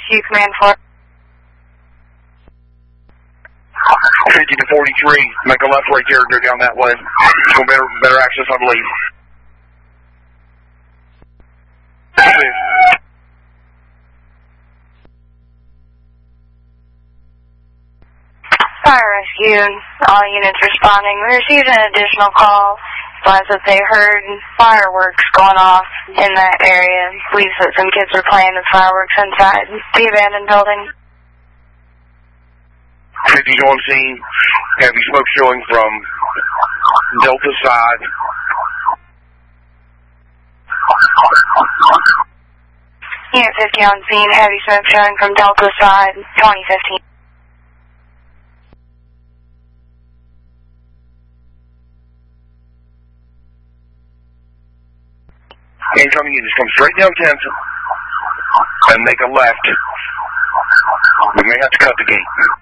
Rescue Command 4. 50 to 43, make a left right there, go down that way. So better access, I believe. Fire rescue, all units responding. We received an additional call. Advised that they heard fireworks going off in that area. Believes that some kids were playing with fireworks inside the abandoned building. 50's on scene. Heavy smoke showing from Delta side. Unit 50 on scene. Heavy smoke showing from Delta side. 2015. Incoming units come straight down 10th and make a left. We may have to cut the gate.